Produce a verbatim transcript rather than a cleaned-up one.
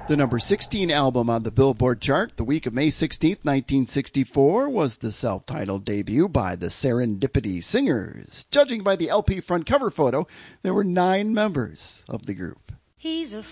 The number sixteen album on the Billboard chart the week of May sixteenth, nineteen sixty-four was the self-titled debut by the Serendipity Singers. Judging by the L P front cover photo, there were nine members of the group. He's a